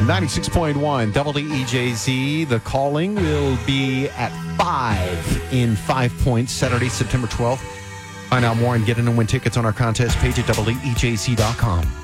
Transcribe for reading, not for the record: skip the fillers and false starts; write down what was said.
96.1 WEJZ. The calling will be at 5 in 5 Points, Saturday, September 12th. Find out more and get in and win tickets on our contest page at WEJZ.com.